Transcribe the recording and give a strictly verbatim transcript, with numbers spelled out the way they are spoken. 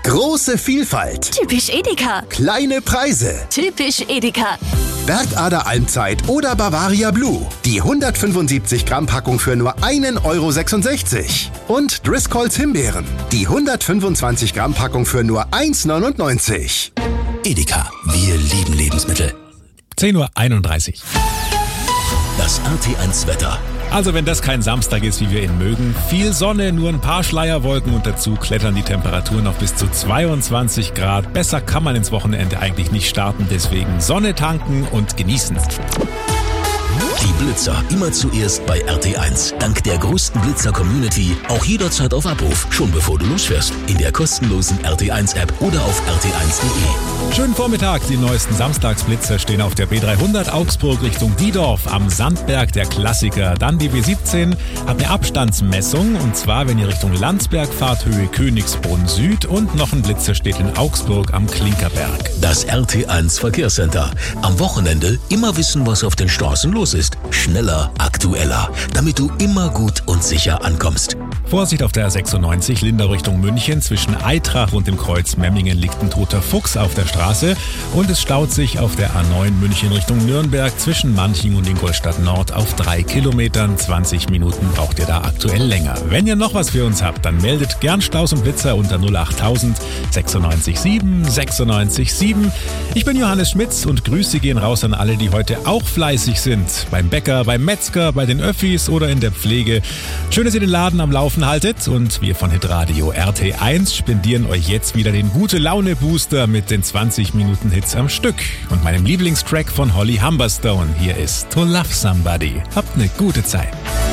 Große Vielfalt. Typisch Edeka. Kleine Preise. Typisch Edeka. Bergader Almzeit oder Bavaria Blue. Die hundertfünfundsiebzig Gramm Packung für nur einen Euro sechsundsechzig. Und Driscolls Himbeeren. Die hundertfünfundzwanzig Gramm Packung für nur eins neunundneunzig. Edeka, wir lieben Lebensmittel. zehn Uhr einunddreißig. Das R T eins Wetter. Also wenn das kein Samstag ist, wie wir ihn mögen, viel Sonne, nur ein paar Schleierwolken und dazu klettern die Temperaturen auf bis zu zweiundzwanzig Grad. Besser kann man ins Wochenende eigentlich nicht starten, deswegen Sonne tanken und genießen. Die Blitzer immer zuerst bei R T eins. Dank der größten Blitzer-Community auch jederzeit auf Abruf, schon bevor du losfährst. In der kostenlosen R T eins App oder auf r t eins punkt de. Schönen Vormittag, die neuesten Samstagsblitzer stehen auf der B dreihundert Augsburg Richtung Diedorf am Sandberg, der Klassiker. Dann die B siebzehn hat eine Abstandsmessung und zwar, wenn ihr Richtung Landsberg fahrt, Höhe Königsbrunn Süd, und noch ein Blitzer steht in Augsburg am Klinkerberg. Das R T eins Verkehrscenter. Am Wochenende immer wissen, was auf den Straßen los ist. Schneller, aktueller, damit du immer gut und sicher ankommst. Vorsicht auf der R sechsundneunzig, Lindau Richtung München. Zwischen Eitrach und dem Kreuz Memmingen liegt ein toter Fuchs auf der Straße. Und es staut sich auf der A neun München Richtung Nürnberg zwischen Manching und Ingolstadt Nord auf drei Kilometern. zwanzig Minuten braucht ihr da aktuell länger. Wenn ihr noch was für uns habt, dann meldet gern Staus und Blitzer unter null achttausend sechsundneunzig sieben sechsundneunzig sieben. Ich bin Johannes Schmitz und Grüße gehen raus an alle, die heute auch fleißig sind. Beim Bäcker, beim Metzger, bei den Öffis oder in der Pflege. Schön, dass ihr den Laden am Laufen haltet, und wir von Hitradio R T eins spendieren euch jetzt wieder den Gute-Laune-Booster mit den zwanzig Minuten Hits am Stück und meinem Lieblingstrack von Holly Humberstone. Hier ist To Love Somebody. Habt eine gute Zeit.